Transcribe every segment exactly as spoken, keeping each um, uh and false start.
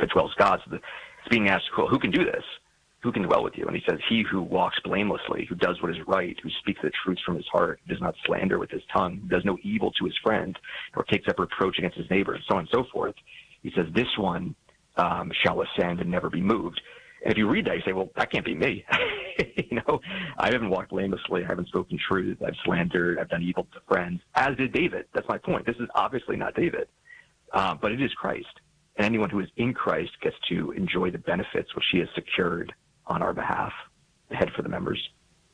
if it dwells God. So the, it's being asked, well, who can do this? Who can dwell with you? And he says, he who walks blamelessly, who does what is right, who speaks the truth from his heart, who does not slander with his tongue, who does no evil to his friend, nor takes up reproach against his neighbor, and so on and so forth. He says, this one um, shall ascend and never be moved. And if you read that, you say, well, that can't be me. you know, I haven't walked blamelessly. I haven't spoken truth. I've slandered. I've done evil to friends, as did David. That's my point. This is obviously not David, uh, but it is Christ. And anyone who is in Christ gets to enjoy the benefits which he has secured on our behalf, head for the members.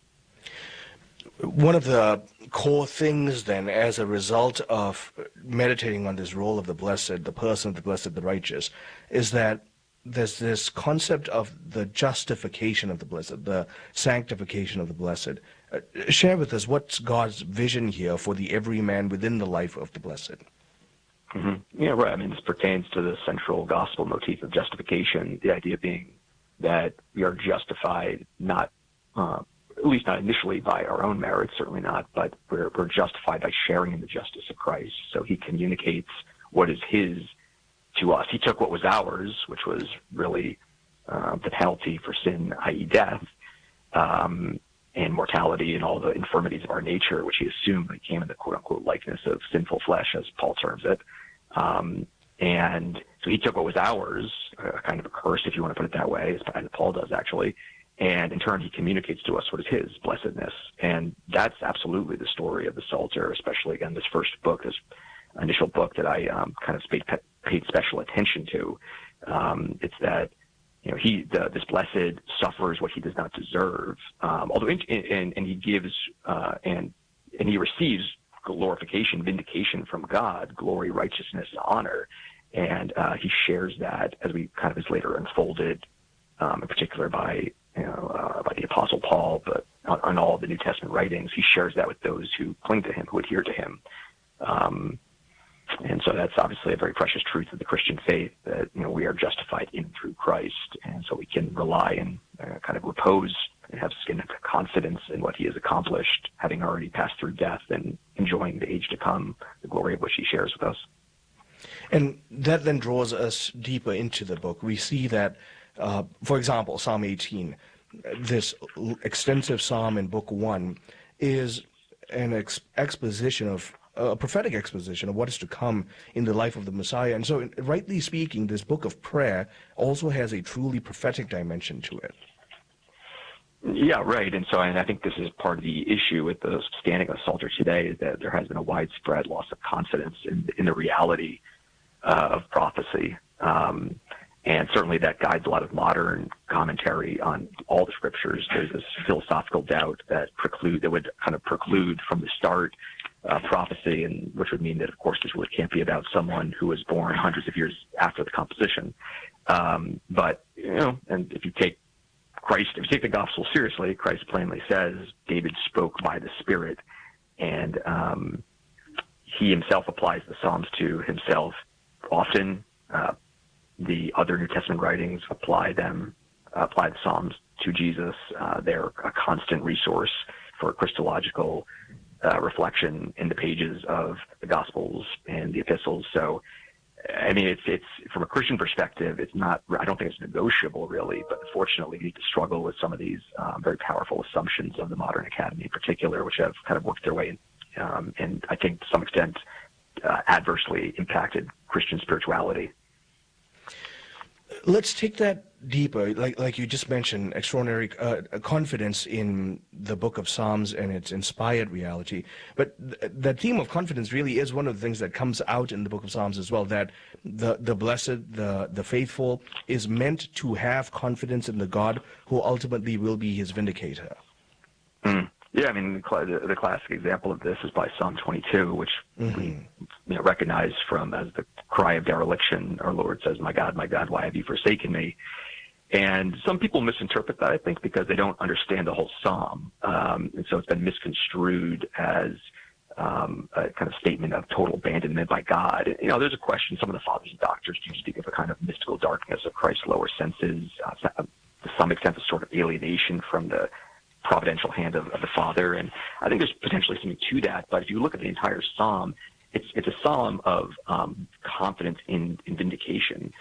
One of the core things then, as a result of meditating on this role of the blessed, the person of the blessed, the righteous, is that there's this concept of the justification of the blessed, the sanctification of the blessed. Uh, share with us what's God's vision here for the everyman within the life of the blessed. Mm-hmm. Yeah, right. I mean, this pertains to the central gospel motif of justification, the idea being that we are justified not, uh, at least not initially by our own merits, certainly not, but we're, we're justified by sharing in the justice of Christ. So he communicates what is his to us. He took what was ours, which was really uh, the penalty for sin, that is death, um, and mortality and all the infirmities of our nature, which he assumed when he came in the quote-unquote likeness of sinful flesh, as Paul terms it. Um, and so he took what was ours, a kind of a curse, if you want to put it that way, as Paul does actually, and in turn he communicates to us what is his blessedness. And that's absolutely the story of the Psalter, especially, again, this first book, this initial book that I um, kind of paid, paid special attention to. Um, it's that, you know, he, the, this blessed suffers what he does not deserve, um, although, in, in, and he gives, uh, and, and he receives glorification, vindication from God, glory, righteousness, honor. And uh, he shares that, as we kind of is later unfolded, um, in particular by, you know, uh, by the Apostle Paul, but on, on all the New Testament writings, he shares that with those who cling to him, who adhere to him. Um, and so that's obviously a very precious truth of the Christian faith, that, you know, we are justified in and through Christ, and so we can rely and uh, kind of repose and have significant confidence in what he has accomplished, having already passed through death and enjoying the age to come, the glory of which he shares with us. And that then draws us deeper into the book. We see that, uh, for example, Psalm eighteen, this extensive psalm in Book One, is an ex- exposition of a prophetic exposition of what is to come in the life of the Messiah. And so, rightly speaking, this book of prayer also has a truly prophetic dimension to it. Yeah, right. And so and I think this is part of the issue with the standing of the Psalter today, is that there has been a widespread loss of confidence in, in the reality uh, of prophecy. Um, and certainly that guides a lot of modern commentary on all the scriptures. There's this philosophical doubt that preclude, that would kind of preclude from the start uh, prophecy, and which would mean that, of course, this really can't be about someone who was born hundreds of years after the composition. Um, but, you know, and if you take Christ, if you take the gospel seriously, Christ plainly says David spoke by the Spirit, and um, he himself applies the Psalms to himself often. Uh, the other New Testament writings apply them, uh, apply the Psalms to Jesus. Uh, they're a constant resource for Christological uh, reflection in the pages of the Gospels and the epistles. So, I mean, it's, it's from a Christian perspective, it's not, I don't think it's negotiable really, but unfortunately we need to struggle with some of these um, very powerful assumptions of the modern academy in particular, which have kind of worked their way in, um, and I think to some extent uh, adversely impacted Christian spirituality. Let's take that deeper, like like you just mentioned, extraordinary uh, confidence in the book of Psalms and its inspired reality. But th- the theme of confidence really is one of the things that comes out in the book of Psalms as well, that the, the blessed, the, the faithful, is meant to have confidence in the God who ultimately will be his vindicator. Mm. Yeah, I mean, the, the classic example of this is by Psalm twenty-two, which mm-hmm. we you know, recognize from as the cry of dereliction. Our Lord says, "My God, my God, why have you forsaken me?" And some people misinterpret that, I think, because they don't understand the whole psalm. Um, and so it's been misconstrued as um, a kind of statement of total abandonment by God. You know, there's a question, some of the fathers and doctors do speak of a kind of mystical darkness of Christ's lower senses, uh, to some extent a sort of alienation from the providential hand of, of the Father. And I think there's potentially something to that. But if you look at the entire psalm, it's it's a psalm of um, confidence in, in vindication.